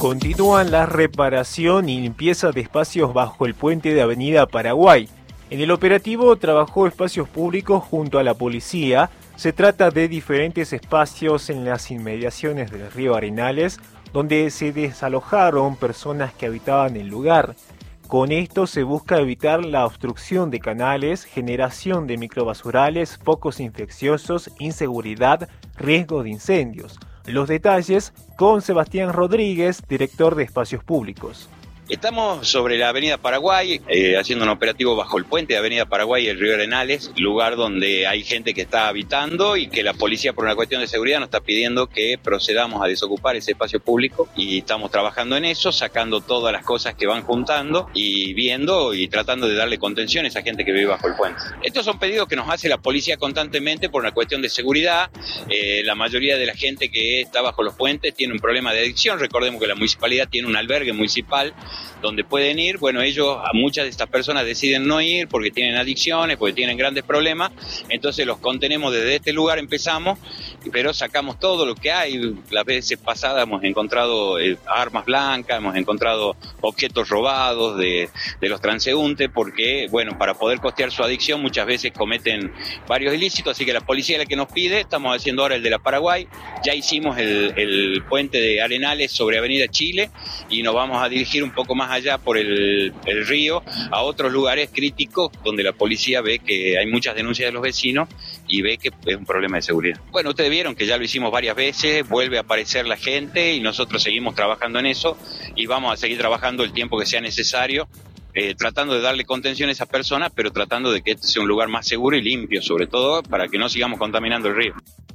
Continúan la reparación y limpieza de espacios bajo el puente de Avenida Paraguay. En el operativo trabajó Espacios Públicos junto a la policía. Se trata de diferentes espacios en las inmediaciones del río Arenales, donde se desalojaron personas que habitaban el lugar. Con esto se busca evitar la obstrucción de canales, generación de microbasurales, focos infecciosos, inseguridad, riesgo de incendios. Los detalles con Sebastián Rodríguez, director de Espacios Públicos. Estamos sobre la Avenida Paraguay, haciendo un operativo bajo el puente de Avenida Paraguay y el río Arenales, lugar donde hay gente que está habitando y que la policía, por una cuestión de seguridad, nos está pidiendo que procedamos a desocupar ese espacio público, y estamos trabajando en eso, sacando todas las cosas que van juntando y viendo y tratando de darle contención a esa gente que vive bajo el puente. Estos son pedidos que nos hace la policía constantemente por una cuestión de seguridad. La mayoría de la gente que está bajo los puentes tiene un problema de adicción. Recordemos que la municipalidad tiene un albergue municipal donde pueden ir. Bueno, muchas de estas personas deciden no ir porque tienen adicciones, porque tienen grandes problemas. Entonces los contenemos desde este lugar, empezamos, pero sacamos todo lo que hay. Las veces pasadas hemos encontrado armas blancas, hemos encontrado objetos robados de los transeúntes, porque, bueno, para poder costear su adicción muchas veces cometen varios ilícitos, así que la policía es la que nos pide. Estamos haciendo ahora el de la Paraguay, ya hicimos el puente de Arenales sobre Avenida Chile y nos vamos a dirigir un poco más allá por el río, a otros lugares críticos donde la policía ve que hay muchas denuncias de los vecinos y ve que es un problema de seguridad. Bueno, ustedes vieron que ya lo hicimos varias veces, vuelve a aparecer la gente y nosotros seguimos trabajando en eso y vamos a seguir trabajando el tiempo que sea necesario, tratando de darle contención a esas personas, pero tratando de que este sea un lugar más seguro y limpio, sobre todo para que no sigamos contaminando el río.